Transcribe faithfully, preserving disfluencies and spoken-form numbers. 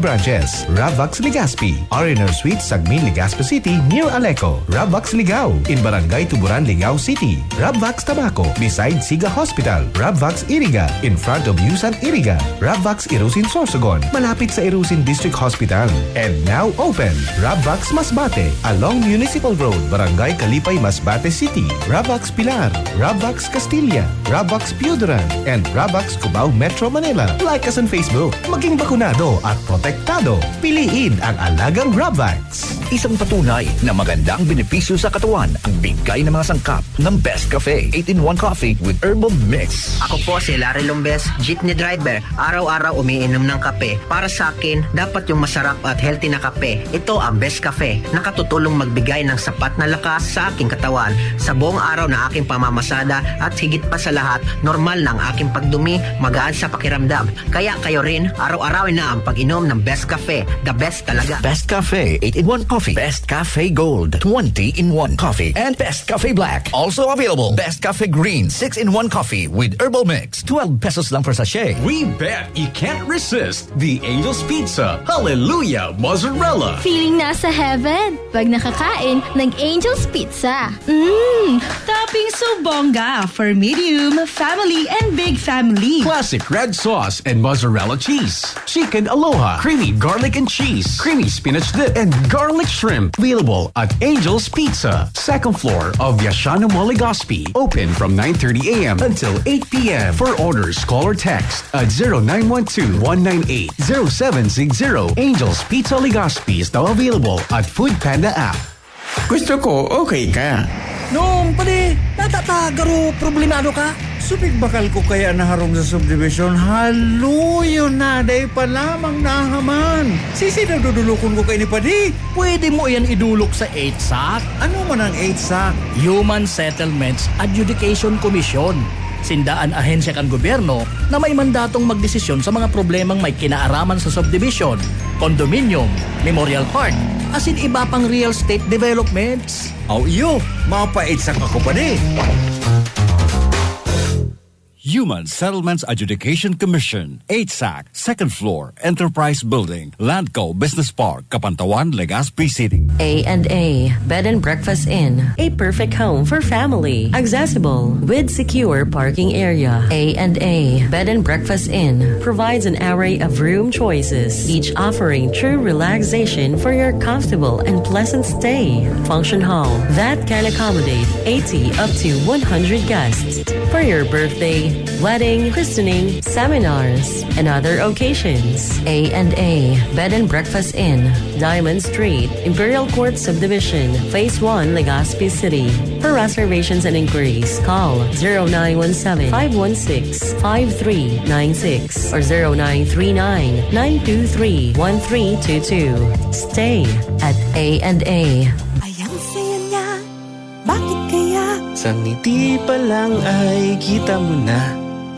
branches. Ravvax Legazpi, R and R Suite, Sagmin, Legazpi City, near Aleco. Ravvax Ligao, in Barangay Tuburan, Ligao City. Ravvax Tabaco, beside Siga Hospital. Ravvax Iriga, in front of Yusan Iriga. Ravvax Irusin Sorsogon, malapit sa Irusin District Hospital. And now open, Ravvax Masbate, along Municipal Road, Barangay Kalipay, Masbate City. Ravvax Pilar, Ravvax Castilla, Ravvax Piudaran, and Ravvax Cubao Metro Manila. Like us on Facebook. Maging bakunado at protektado. Piliin ang alagang Ravvax. Isang patunay na magandang benepisyo sa katawan ang bigay ng mga sangkap ng Best Cafe eight in one Coffee with Herbal Mix. Ako po si Larry Lombes, jeepney driver. Araw-araw umiinom ng kape. Para sa akin, dapat yung masarap at healthy na kape. Ito ang Best Cafe. Nakatutulong magbigay ng sapat na lakas sa aking katawan sa buong araw na aking pamamasada at higit pa sa lahat, normal na ang aking pagdumi, magaan sa pakiramdam. Kaya kayo rin, araw-arawin na ang pag-inom ng Best Cafe. The best talaga. Best Cafe eight in one Coffee, Best Cafe Gold twenty in one Coffee, and Best Cafe Black. Also available, Best Cafe Green six in one Coffee with Herbal Mix. twelve pesos lang per sachet. We bet you can't resist the Angel's Pizza. Hallelujah Mozzarella. Feeling nasa heaven pag nakakain ng Angel's Pizza. Mmm! Topping so bongga for medium, family, and big family. Classic red sauce and mozzarella cheese. Chicken aloha, creamy garlic and cheese, creamy spinach dip, and garlic shrimp. Available at Angel's Pizza, second floor of Yashano Mall Legazpi. Open from nine thirty a.m. until eight p.m. For orders, call or text at zero nine one two, one nine eight, zero seven six zero. Angel's Pizza Legazpi is now available at Food Panda app. Gusto ko, okay ka. Noong pali, natatagaro, problemado ka. Supig bakal ko kaya naharong sa subdivision, haluyo na, day pa lamang nahaman. Sisi na dudulukon ko kay ni Padi. Pwede mo yan idulok sa eight S A C. Ano man ang eight S A C? Human Settlements Adjudication Commission. Sindaan ahensya kan gobyerno na may mandatong magdesisyon sa mga problemang may kinaaraman sa subdivision, condominium, memorial park, as in iba pang real estate developments. Aw iyo, mapa-eight S A C ako pa di. Human Settlements Adjudication Commission, eight S A C, second floor, Enterprise Building, Landco Business Park, Kapantawan, Legazpi City. A and A Bed and Breakfast Inn, a perfect home for family, accessible with secure parking area. A and A Bed and Breakfast Inn provides an array of room choices, each offering true relaxation for your comfortable and pleasant stay. Function hall that can accommodate eighty up to one hundred guests for your birthday, wedding, christening, seminars, and other occasions. A and A Bed and Breakfast Inn, Diamond Street, Imperial Court Subdivision, Phase one, Legazpi City. For reservations and inquiries, call zero nine one seven, five one six, five three nine six or zero nine three nine, nine two three, one three two two. Stay at A and A. Ayang saya niya, bakit kaya? Sa ngiti pa lang ay kita mo na